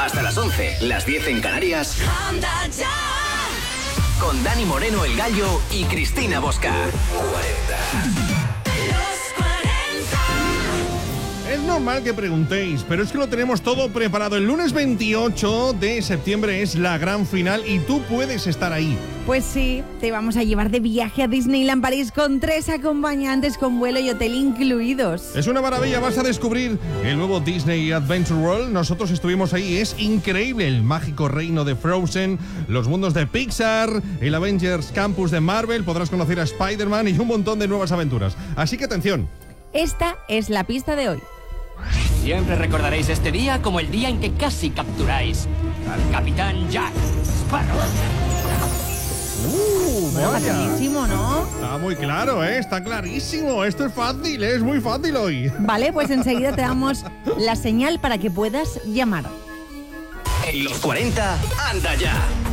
Hasta las 11, las 10 en Canarias. Anda ya. Con Dani Moreno, el Gallo, y Cristina Bosca. 40. Es normal que preguntéis, pero es que lo tenemos todo preparado. El lunes 28 de septiembre es la gran final y tú puedes estar ahí. Pues sí, te vamos a llevar de viaje a Disneyland París con 3 acompañantes con vuelo y hotel incluidos. Es una maravilla, vas a descubrir el nuevo Disney Adventure World. Nosotros estuvimos ahí, es increíble. El mágico reino de Frozen, los mundos de Pixar, el Avengers Campus de Marvel, podrás conocer a Spider-Man y un montón de nuevas aventuras. Así que atención. Esta es la pista de hoy. Siempre recordaréis este día como el día en que casi capturáis al Capitán Jack Sparrow. Facilísimo, ¿no? Está muy claro, está clarísimo. Esto es fácil, es muy fácil hoy. Vale, pues enseguida te damos la señal para que puedas llamar. En los 40, anda ya.